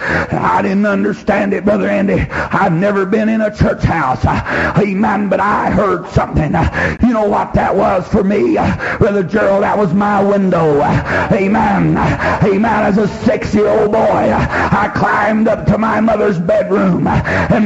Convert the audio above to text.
I didn't understand it, Brother Andy. I've never been in a church house. Amen. But I heard something. You know what that was for me, Brother Gerald? That was my window. Amen. Amen. As a 6-year-old boy, I climbed up to my mother's bedroom and